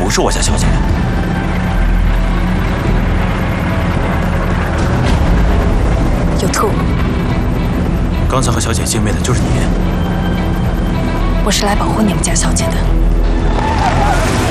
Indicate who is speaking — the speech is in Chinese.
Speaker 1: 不是我家小姐。
Speaker 2: 有兔，
Speaker 1: 刚才和小姐见面的就是你。
Speaker 2: 我是来保护你们家小姐的。